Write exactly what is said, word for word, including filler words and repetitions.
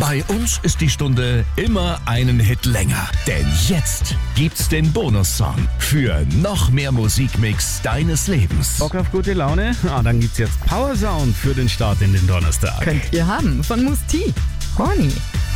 Bei uns ist die Stunde immer einen Hit länger. Denn jetzt gibt's den Bonussong für noch mehr Musikmix deines Lebens. Bock auf gute Laune? Ah, dann gibt's jetzt Power Sound für den Start in den Donnerstag. Könnt ihr haben von Musti. Horny.